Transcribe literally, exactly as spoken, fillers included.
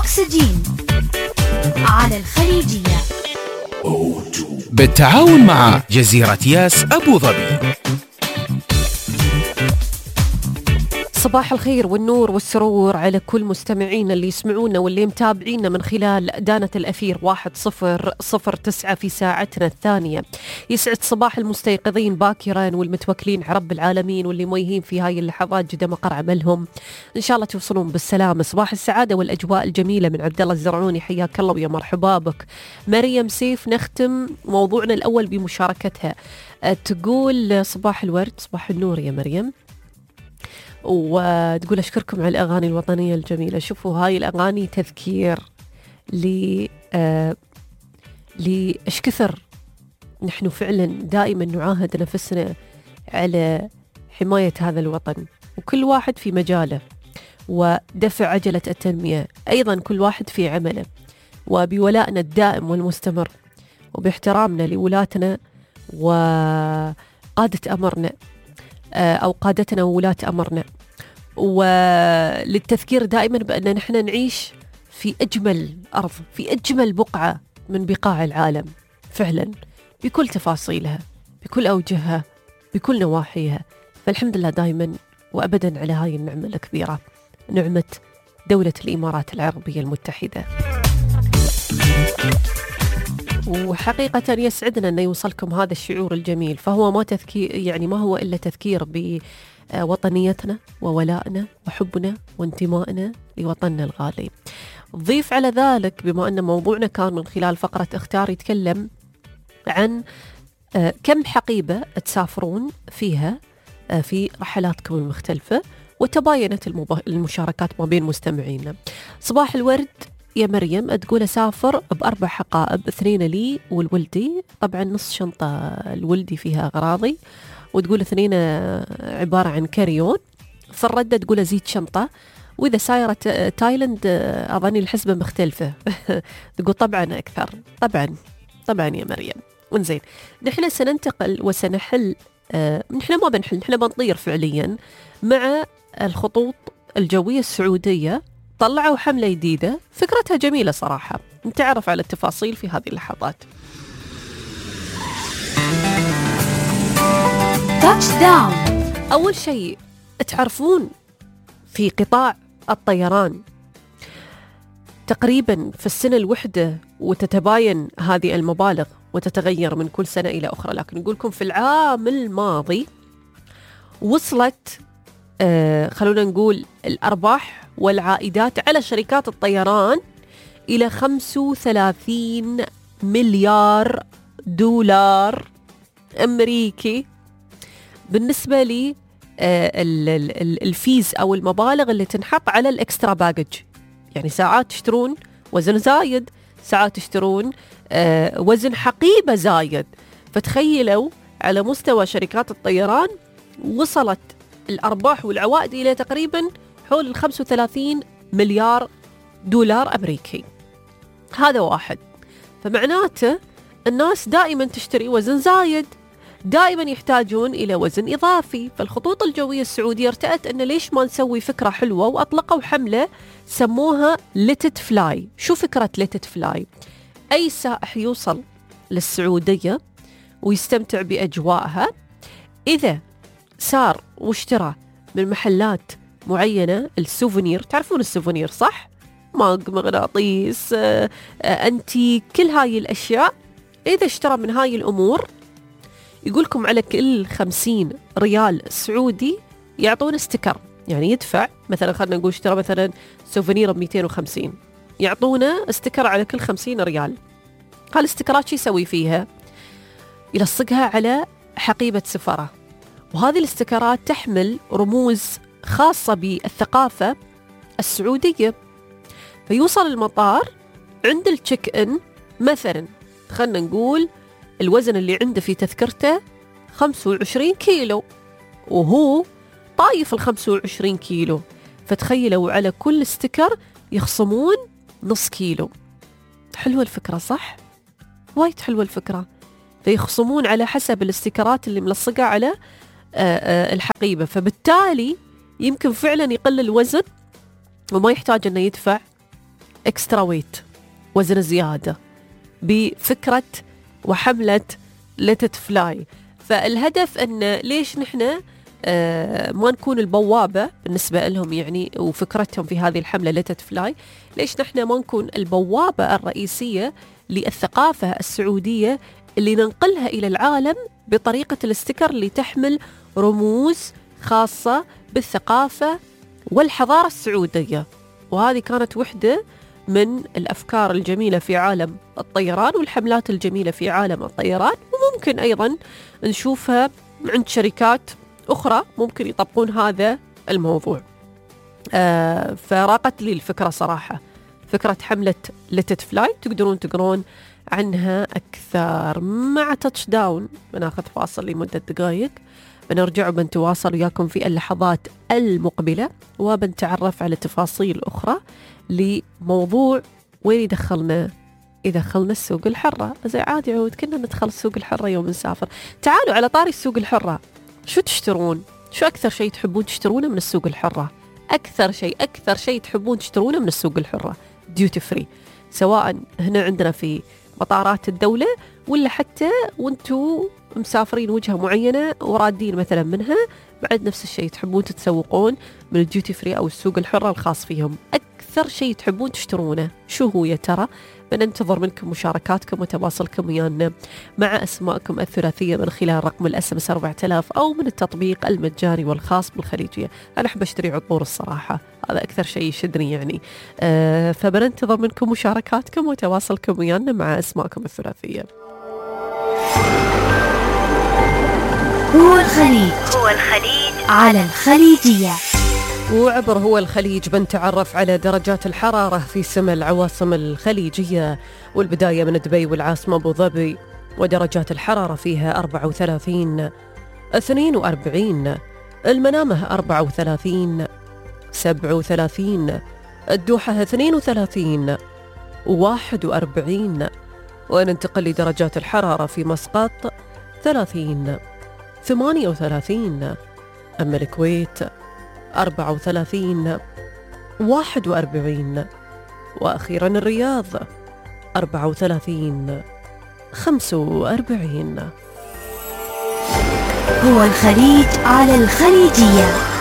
أكسجين على الخليجية بالتعاون مع جزيرة ياس أبو ظبي. صباح الخير والنور والسرور على كل مستمعينا اللي يسمعونا واللي متابعينا من خلال دانة الأثير واحد صفر صفر تسعة في ساعتنا الثانية. يسعد صباح المستيقظين باكرا والمتوكلين على رب العالمين واللي مويهين في هاي اللحظات جدا مقر عملهم، إن شاء الله توصلون بالسلامة. صباح السعادة والأجواء الجميلة من عبد الله الزرعوني، حياك الله ويا مرحبا بك. مريم سيف نختم موضوعنا الأول بمشاركتها، تقول صباح الورد صباح النور يا مريم، وتقول أشكركم على الأغاني الوطنية الجميلة. شوفوا هاي الأغاني تذكير لي آه لإيش كثر نحن فعلا دائما نعاهد نفسنا على حماية هذا الوطن، وكل واحد في مجاله ودفع عجلة التنمية، أيضا كل واحد في عمله، وبولائنا الدائم والمستمر وباحترامنا لولاتنا وقادة أمرنا أو قادتنا وولاة أمرنا، وللتذكير دائما بأن نحن نعيش في أجمل أرض، في أجمل بقعة من بقاع العالم فعلا، بكل تفاصيلها، بكل أوجهها، بكل نواحيها. فالحمد لله دائما وأبدا على هاي النعمة الكبيرة، نعمة دولة الإمارات العربية المتحدة. وحقيقة يسعدنا أن يوصلكم هذا الشعور الجميل، فهو ما تذكير، يعني ما هو إلا تذكير بوطنيتنا وولائنا وحبنا وانتمائنا لوطننا الغالي. ضيف على ذلك، بما أن موضوعنا كان من خلال فقرة اختار يتكلم عن كم حقيبة تسافرون فيها في رحلاتكم المختلفة، وتباينت المشاركات ما بين مستمعينا. صباح الورد يا مريم، تقول أسافر بأربع حقائب، اثنين لي والولدي، طبعا نص شنطة الولدي فيها أغراضي، وتقول اثنين عبارة عن كاريون. في الردة تقول أزيد شنطة، وإذا سايرة تايلاند أظني الحسبة مختلفة. تقول طبعا أكثر، طبعا طبعا يا مريم. ونزين نحن سننتقل وسنحل، آه نحن ما بنحل، نحن بنطير فعليا مع الخطوط الجوية السعودية. طلعوا حملة جديدة، فكرتها جميلة صراحة، نتعرف على التفاصيل في هذه اللحظات. تاتش داون. أول شيء تعرفون في قطاع الطيران تقريبا في السنة الوحدة، وتتباين هذه المبالغ وتتغير من كل سنة إلى أخرى، لكن نقولكم في العام الماضي وصلت آه خلونا نقول الأرباح والعائدات على شركات الطيران إلى خمسة وثلاثين مليار دولار أمريكي، بالنسبة لي آه الفيز أو المبالغ اللي تنحط على الإكسترا باجج. يعني ساعات تشترون وزن زايد، ساعات تشترون آه وزن حقيبة زايد، فتخيلوا على مستوى شركات الطيران وصلت الأرباح والعوائد إلى تقريبا حول الخمسة وثلاثين مليار دولار أمريكي. هذا واحد، فمعناته الناس دائما تشتري وزن زايد، دائما يحتاجون إلى وزن إضافي. فالخطوط الجوية السعودية ارتأت أن ليش ما نسوي فكرة حلوة، وأطلقوا حملة سموها ليتت فلاي. شو فكرة ليتت فلاي؟ أي سائح يوصل للسعودية ويستمتع بأجواءها، إذا سار واشترى من محلات معينة السوفونير، تعرفون السوفونير صح؟ ماق، مغناطيس، آه، آه، أنتي، كل هاي الأشياء، إذا اشترى من هاي الأمور يقولكم على كل خمسين ريال سعودي يعطون استكر. يعني يدفع مثلا، خلنا نقول اشترى مثلا سوفونير بمئتين وخمسين، يعطونا استكر على كل خمسين ريال. هالاستكرات شي يسوي فيها؟ يلصقها على حقيبة سفارة، وهذه الاستكرات تحمل رموز خاصة بالثقافة السعودية. فيوصل المطار عند التشيك إن مثلا، خلنا نقول الوزن اللي عنده في تذكرته خمسة وعشرين كيلو، وهو طايف ال خمسة وعشرين كيلو، فتخيلوا على كل استكر يخصمون نص كيلو. حلوة الفكرة صح؟ وايد حلوة الفكرة. فيخصمون على حسب الاستكرات اللي ملصقة على الحقيبة، فبالتالي يمكن فعلا يقل الوزن وما يحتاج أنه يدفع اكسترا ويت، وزن زيادة، بفكرة وحملة ليتت فلاي. فالهدف أن ليش نحن آه ما نكون البوابة بالنسبة لهم يعني، وفكرتهم في هذه الحملة ليتت فلاي، ليش نحن ما نكون البوابة الرئيسية للثقافة السعودية اللي ننقلها إلى العالم بطريقة الاستيكر اللي تحمل رموز خاصة بالثقافة والحضارة السعودية. وهذه كانت وحدة من الأفكار الجميلة في عالم الطيران والحملات الجميلة في عالم الطيران، وممكن أيضا نشوفها عند شركات أخرى ممكن يطبقون هذا الموضوع. آه فراقت لي الفكرة صراحة، فكرة حملة ليتت فلاي. تقدرون تقرون عنها أكثر. مع تاتش داون بناخذ فاصل لمدة دقائق، بنرجع وبنتواصل وياكم في اللحظات المقبلة، وبنتعرف على تفاصيل أخرى لموضوع وين يدخلنا يدخلنا السوق الحرة. زي عادي عود كنا ندخل السوق الحرة يوم نسافر. تعالوا على طاري السوق الحرة، شو تشترون؟ شو أكثر شيء تحبون تشترونه من السوق الحرة؟ أكثر شيء أكثر شيء تحبون تشترونه من السوق الحرة ديوتي فري، سواء هنا عندنا في مطارات الدولة ولا حتى وانتوا مسافرين وجهة معينة ورادين مثلا منها، بعد نفس الشيء تحبون تتسوقون من الديوتي فري أو السوق الحرة الخاص فيهم. أكثر شيء تحبون تشترونه شو هو يا ترى؟ بننتظر منكم مشاركاتكم وتواصلكم ويانا مع أسماءكم الثلاثية من خلال رقم الأس ام اس أربعة آلاف أو من التطبيق المجاني والخاص بالخليجية. أنا أحب أشتري عطور الصراحة، هذا أكثر شيء يشدني يعني. آه فبننتظر منكم مشاركاتكم وتواصلكم ويانا مع أسماءكم الثلاثية. هو الخليج هو الخليج على الخليجية. وعبر هو الخليج بنتعرف على درجات الحرارة في سما العواصم الخليجية، والبداية من دبي والعاصمة أبو ظبي، ودرجات الحرارة فيها أربعة وثلاثين، اثنين وأربعين، المنامة أربعة وثلاثين، سبعة وثلاثين، الدوحة اثنين وثلاثين، واحد وأربعين. وننتقل لدرجات الحرارة في مسقط ثلاثين، ثمانية وثلاثين، أما الكويت أربعة وثلاثين، واحد وأربعين، وأخيرا الرياض أربعة وثلاثين، خمسة وأربعين. هو الخليج على الخليجية.